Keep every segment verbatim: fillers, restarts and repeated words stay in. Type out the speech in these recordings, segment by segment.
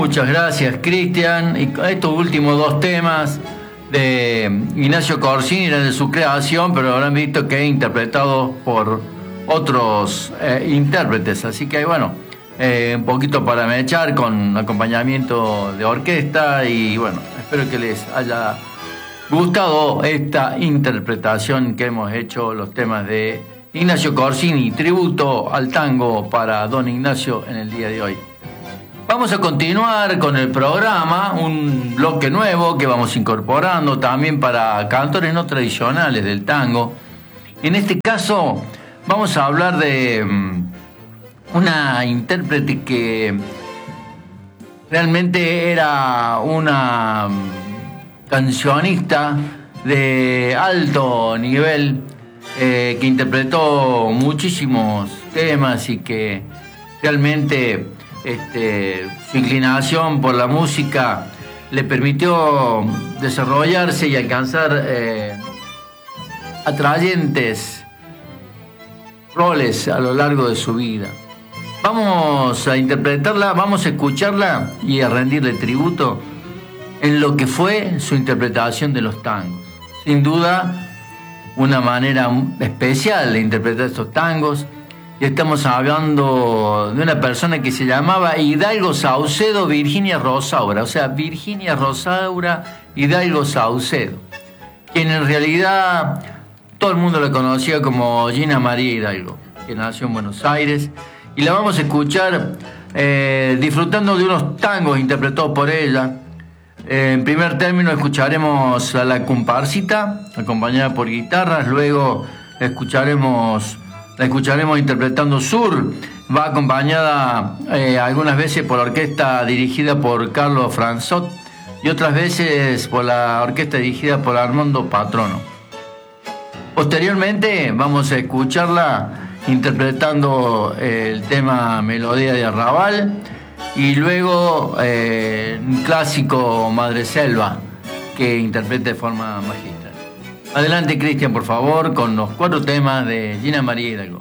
Muchas gracias, Cristian. Y estos últimos dos temas de Ignacio Corsini eran de su creación, pero habrán visto que he interpretado por otros eh, intérpretes. Así que, bueno, eh, un poquito para mechar con acompañamiento de orquesta. Y bueno, espero que les haya gustado esta interpretación que hemos hecho, los temas de Ignacio Corsini, tributo al tango para don Ignacio en el día de hoy. Vamos a continuar con el programa, un bloque nuevo que vamos incorporando también para cantores no tradicionales del tango. En este caso vamos a hablar de um, una intérprete que realmente era una um, cancionista de alto nivel, eh, que interpretó muchísimos temas y que realmente Este, su inclinación por la música le permitió desarrollarse y alcanzar eh, atrayentes roles a lo largo de su vida. Vamos a interpretarla, vamos a escucharla y a rendirle tributo en lo que fue su interpretación de los tangos. Sin duda, una manera especial de interpretar estos tangos. Y estamos hablando de una persona que se llamaba Hidalgo Saucedo Virginia Rosaura, o sea, Virginia Rosaura Hidalgo Saucedo, quien en realidad todo el mundo la conocía como Gina María Hidalgo, que nació en Buenos Aires, y la vamos a escuchar eh, disfrutando de unos tangos interpretados por ella. Eh, en primer término escucharemos a la comparsita, acompañada por guitarras, luego escucharemos... La escucharemos interpretando Sur, va acompañada eh, algunas veces por la orquesta dirigida por Carlos Franzot y otras veces por la orquesta dirigida por Armando Patrono. Posteriormente vamos a escucharla interpretando el tema Melodía de Arrabal y luego eh, un clásico Madreselva que interpreta de forma magistral. Adelante, Cristian, por favor, con los cuatro temas de Gina María Hidalgo.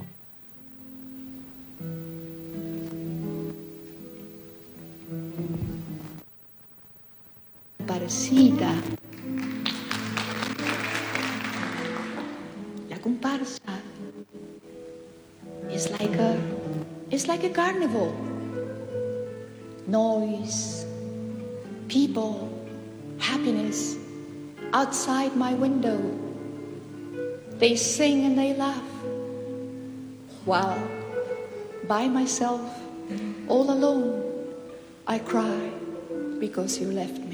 Comparsita. La comparsa is like a it's like a carnival. Noise, people, happiness outside my window. They sing and they laugh, while by myself, all alone, I cry because you left me.